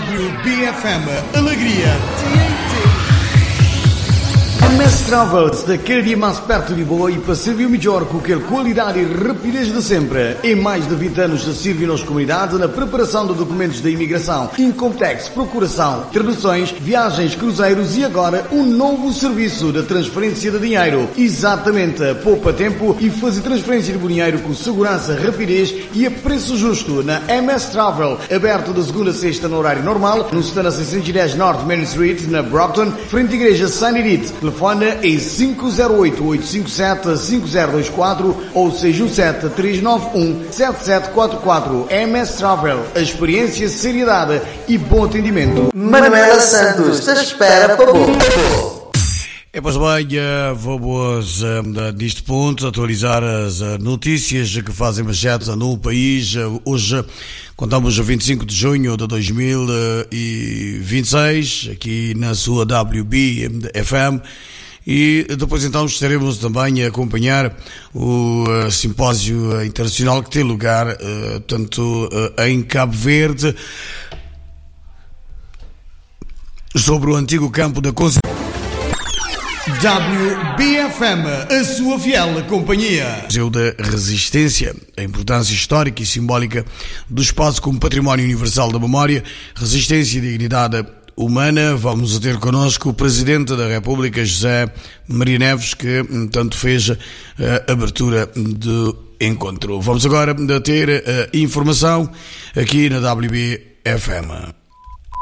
WBFM Alegria. MS Travels, daquele dia mais perto de Lisboa e para servir melhor com aquela qualidade e rapidez de sempre. Em mais de 20 anos de servir nossa comunidade na preparação de documentos da imigração, income tax, procuração, traduções, viagens, cruzeiros e agora um novo serviço de transferência de dinheiro. Exatamente, poupa tempo e fazer transferência de dinheiro com segurança, rapidez e a preço justo na MS Travel, aberto de segunda a sexta no horário normal, no stand 610 North Main Street, na Brockton, frente à igreja St. Edith. Telefone em 508-857-5024 ou 617-391-7744. MS Travel, a experiência, seriedade e bom atendimento. Manuela Santos, te espera para bom. Pois bem, vamos neste ponto atualizar as notícias que fazem manchetes no país. Hoje contamos a 25 de junho de 2026, aqui na sua WBFM. E depois então estaremos também a acompanhar o simpósio internacional que tem lugar tanto em Cabo Verde, sobre o antigo campo da Concepção. WBFM, a sua fiel companhia. Museu da Resistência, a importância histórica e simbólica do espaço como património universal da memória, resistência e dignidade humana. Vamos ter connosco o Presidente da República, José Maria Neves, que tanto fez a abertura do encontro. Vamos agora ter informação aqui na WBFM.